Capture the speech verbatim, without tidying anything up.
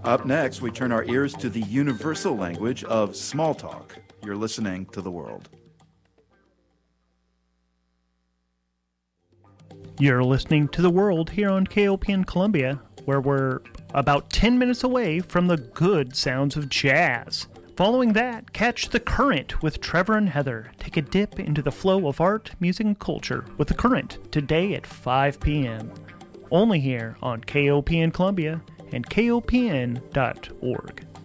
Up next, we turn our ears to the universal language of small talk. You're listening to The World. You're listening to The World here on K O P N Columbia, where we're about ten minutes away from the good sounds of jazz. Following that, catch The Current with Trevor and Heather. Take a dip into the flow of art, music, and culture with The Current today at five p.m. Only here on K O P N Columbia and K O P N dot org.